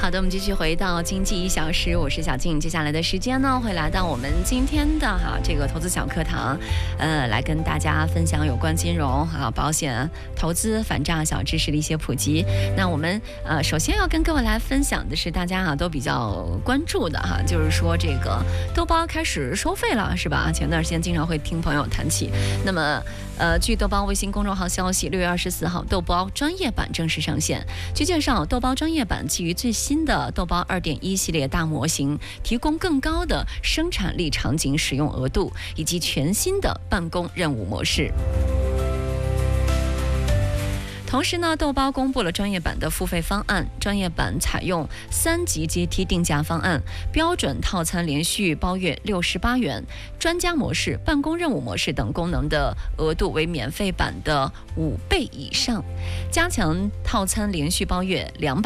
好的，我们继续回到经济1小时，我是小静。接下来的时间呢，会来到我们今天的这个投资小课堂，来跟大家分享有关金融保险、投资、反诈小知识的一些普及。那我们首先要跟各位来分享的是大家都比较关注的就是说这个豆包开始收费了，是吧？前段时间经常会听朋友谈起。那么据豆包微信公众号消息，6月24号豆包专业版正式上线。据介绍，豆包专业版基于最新的豆包2.1系列大模型，提供更高的生产力场景使用额度，以及全新的办公任务模式。同时呢，豆包公布了专业版的付费方案，专业版采用3级阶梯定价方案，标准套餐连续包月68元，专家模式、办公任务模式等功能的额度为免费版的5倍以上，加强套餐连续包月200